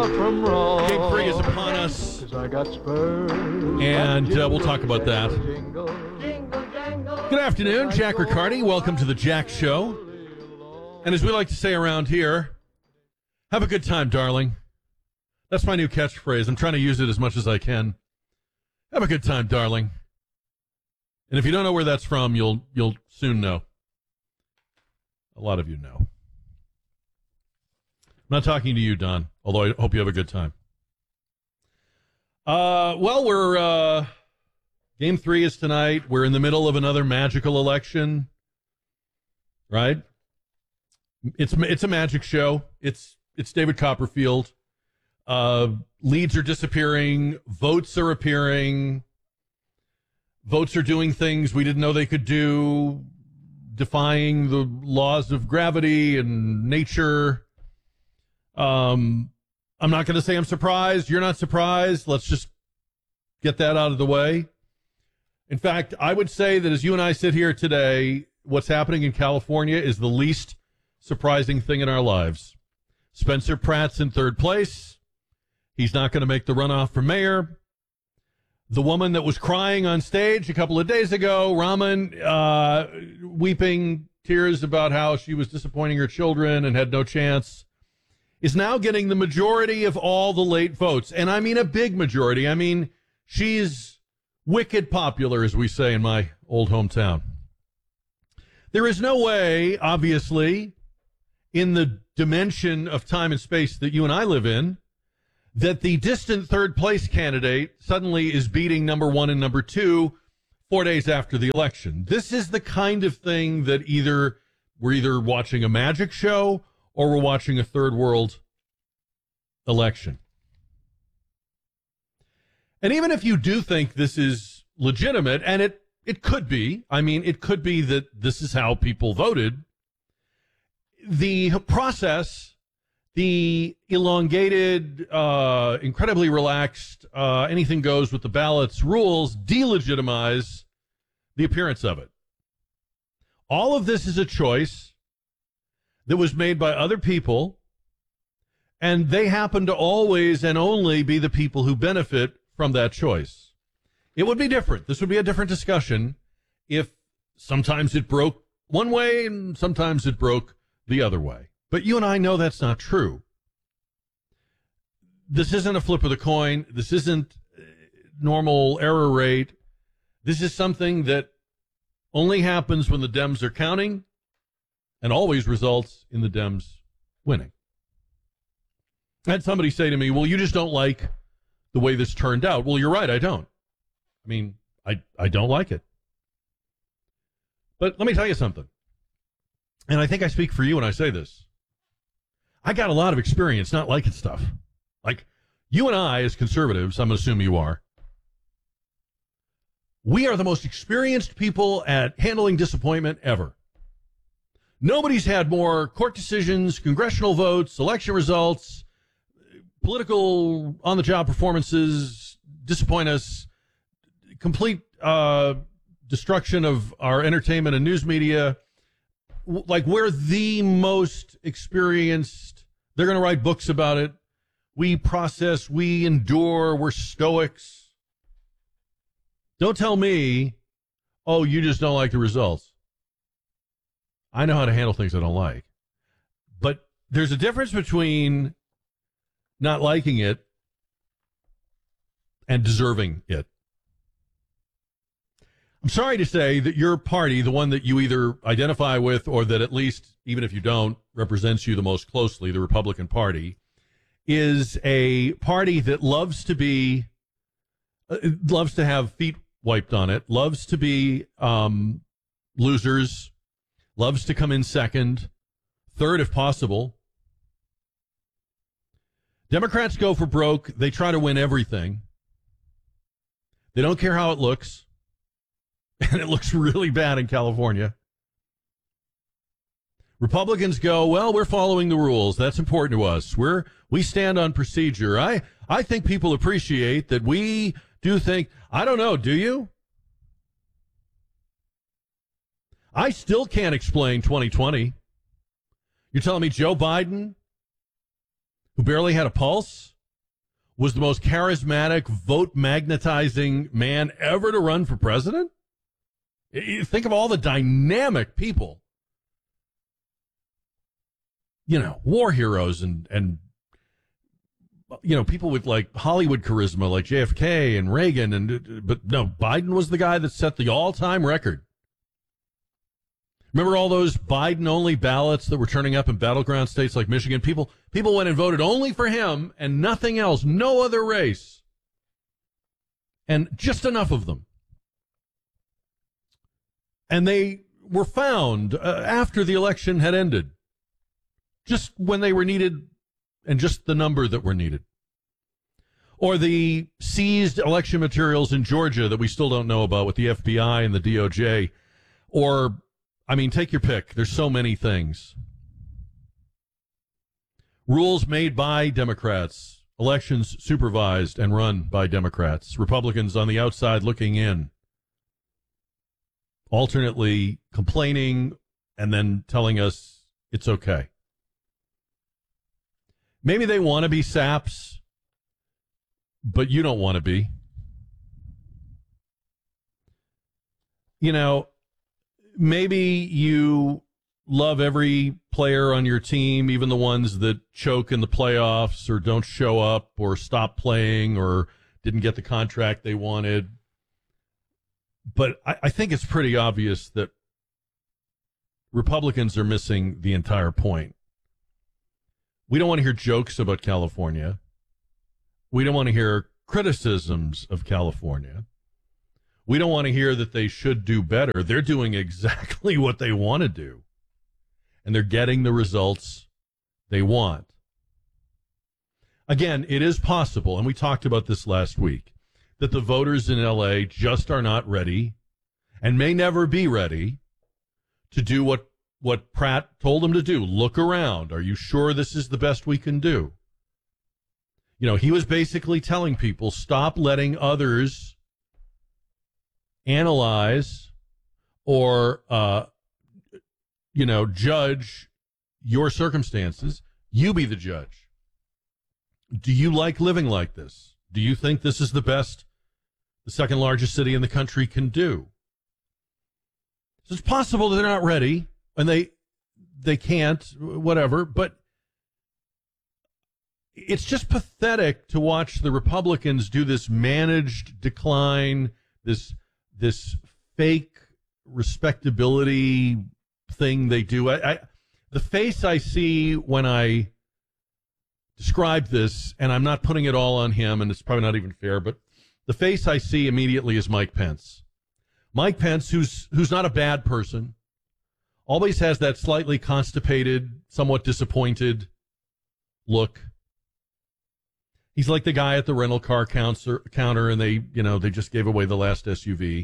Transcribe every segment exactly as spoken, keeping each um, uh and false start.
From wrong. Game three is upon us, I got spurs. and uh, we'll talk about that. Good afternoon, Jack Riccardi. Welcome to the Jack Show. And as we like to say around here, have a good time, darling. That's my new catchphrase. I'm trying to use it as much as I can. Have a good time, darling. And if you don't know where that's from, you'll you'll soon know. A lot of you know. I'm not talking to you, Don, although I hope you have a good time. Uh, well, we're, uh, game three is tonight. We're in the middle of another magical election, right? It's, it's a magic show. It's, it's David Copperfield. Uh, leads are disappearing. Votes are appearing. Votes are doing things we didn't know they could do, defying the laws of gravity and nature. Um, I'm not going to say I'm surprised. You're not surprised. Let's just get that out of the way. In fact, I would say that as you and I sit here today, what's happening in California is the least surprising thing in our lives. Spencer Pratt's in third place. He's not going to make the runoff for mayor. The woman that was crying on stage a couple of days ago, Raman, uh, weeping tears about how she was disappointing her children and had no chance, is now getting the majority of all the late votes. And I mean a big majority. I mean, she's wicked popular, as we say in my old hometown. There is no way, obviously, in the dimension of time and space that you and I live in, that the distant third place candidate suddenly is beating number one and number two four days after the election. This is the kind of thing that either we're either watching a magic show or we're watching a third world election. And even if you do think this is legitimate, and it, it could be, I mean, it could be that this is how people voted, the process, the elongated, uh, incredibly relaxed, uh, anything goes with the ballots rules delegitimize the appearance of it. All of this is a choice that was made by other people, and they happen to always and only be the people who benefit from that choice. It would be different. This would be a different discussion if sometimes it broke one way and sometimes it broke the other way. But you and I know that's not true. This isn't a flip of the coin. This isn't normal error rate. This is something that only happens when the Dems are counting and always results in the Dems winning. I had somebody say to me, well, you just don't like the way this turned out. Well, you're right, I don't. I mean, I, I don't like it. But let me tell you something. And I think I speak for you when I say this. I got a lot of experience not liking stuff. Like, you and I, as conservatives, I'm going to assume you are, we are the most experienced people at handling disappointment ever. Nobody's had more court decisions, congressional votes, election results, political on-the-job performances disappoint us, complete uh, destruction of our entertainment and news media. Like, we're the most experienced. They're going to write books about it. We process, we endure, we're stoics. Don't tell me, oh, you just don't like the results. I know how to handle things I don't like. But there's a difference between not liking it and deserving it. I'm sorry to say that your party, the one that you either identify with or that at least, even if you don't, represents you the most closely, the Republican Party, is a party that loves to be, uh, loves to have feet wiped on it, loves to be um, losers, loves to come in second, third if possible. Democrats go for broke. They try to win everything. They don't care how it looks. And it looks really bad in California. Republicans go, well, we're following the rules. That's important to us. We're we stand on procedure. I I think people appreciate that we do think. I don't know. Do you? I still can't explain twenty twenty. You're telling me Joe Biden, who barely had a pulse, was the most charismatic, vote magnetizing man ever to run for president? You think of all the dynamic people, you know, war heroes and, and, you know, people with like Hollywood charisma like J F K and Reagan. And, but no, Biden was the guy that set the all time record. Remember all those Biden only ballots that were turning up in battleground states like Michigan? People, people went and voted only for him and nothing else, no other race. And just enough of them. And they were found uh, after the election had ended, just when they were needed and just the number that were needed. Or the seized election materials in Georgia that we still don't know about with the F B I and the D O J. Or, I mean, take your pick. There's so many things. Rules made by Democrats, elections supervised and run by Democrats, Republicans on the outside looking in, alternately complaining and then telling us it's okay. Maybe they want to be saps, but you don't want to be. You know, maybe you love every player on your team, even the ones that choke in the playoffs or don't show up or stop playing or didn't get the contract they wanted. But I, I think it's pretty obvious that Republicans are missing the entire point. We don't want to hear jokes about California. We don't want to hear criticisms of California. We don't want to hear that they should do better. They're doing exactly what they want to do. And they're getting the results they want. Again, it is possible, and we talked about this last week, that the voters in L A just are not ready and may never be ready to do what, what Pratt told them to do. Look around. Are you sure this is the best we can do? You know, he was basically telling people, stop letting others analyze or, uh, you know, judge your circumstances. You be the judge. Do you like living like this? Do you think this is the best the second largest city in the country can do? So it's possible that they're not ready and they they can't, whatever, but it's just pathetic to watch the Republicans do this managed decline, this this fake respectability thing they do. I, I the face I see when I describe this, and I'm not putting it all on him, and it's probably not even fair, but the face I see immediately is Mike Pence. Mike Pence, who's who's not a bad person, always has that slightly constipated, somewhat disappointed look. He's like the guy at the rental car counter, counter and they, you know, they just gave away the last S U V.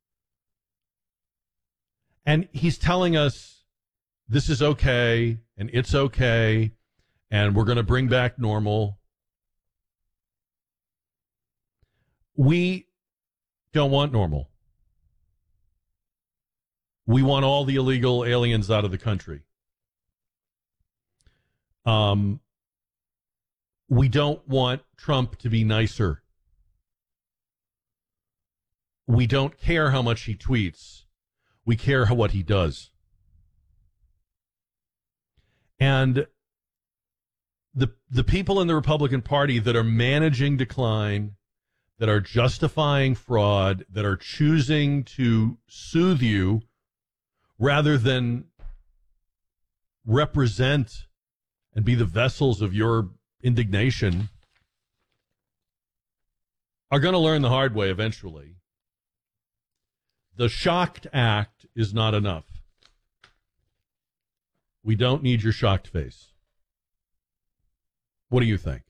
And he's telling us this is okay, and it's okay, and we're going to bring back normal. We don't want normal. We want all the illegal aliens out of the country. Um, we don't want Trump to be nicer. We don't care how much he tweets. We care how, what he does. And the the people in the Republican Party that are managing decline, that are justifying fraud, that are choosing to soothe you rather than represent and be the vessels of your indignation, are going to learn the hard way eventually. The shocked act is not enough. We don't need your shocked face. What do you think?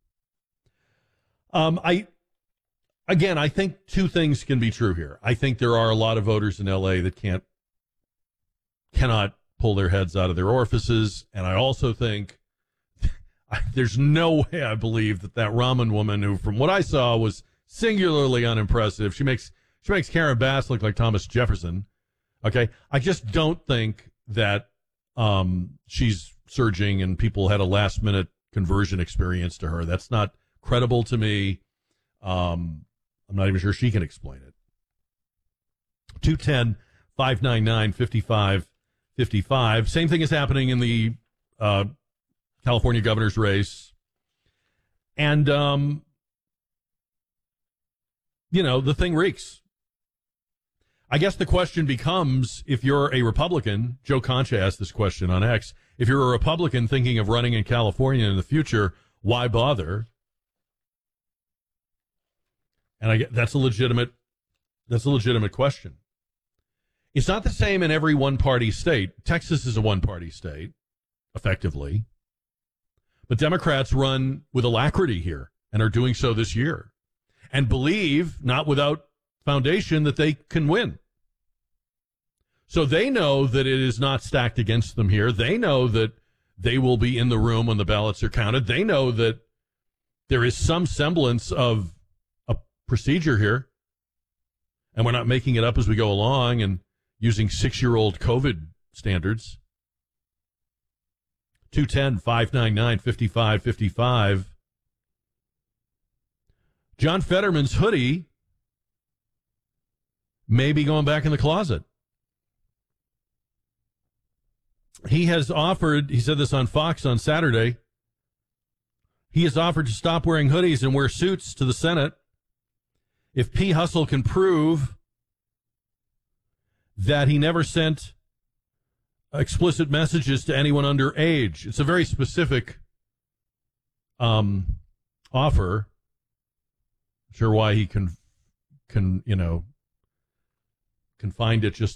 Um, I, again, I think two things can be true here. I think there are a lot of voters in L A that can't, cannot pull their heads out of their orifices. And I also think there's no way I believe that that ramen woman, who from what I saw was singularly unimpressive, she makes, she makes Karen Bass look like Thomas Jefferson. Okay. I just don't think that, um, she's surging and people had a last minute conversion experience to her. That's not credible to me. Um, I'm not even sure she can explain it. two one zero, five nine nine, five five five five. Same thing is happening in the uh, California governor's race. And, um, you know, the thing reeks. I guess the question becomes, if you're a Republican, Joe Concha asked this question on X, if you're a Republican thinking of running in California in the future, why bother? And I get that's a legitimate, that's a legitimate question. It's not the same in every one-party state. Texas is a one-party state, effectively. But Democrats run with alacrity here and are doing so this year and believe, not without foundation, that they can win. So they know that it is not stacked against them here. They know that they will be in the room when the ballots are counted. They know that there is some semblance of a procedure here, and we're not making it up as we go along and using six-year-old COVID standards. two one zero, five nine nine, five five five five. John Fetterman's hoodie may be going back in the closet. He has offered, he said this on Fox on Saturday, he has offered to stop wearing hoodies and wear suits to the Senate if P. Hustle can prove that he never sent explicit messages to anyone under age. It's a very specific um, offer. Not sure why he can, can, you know, confined it just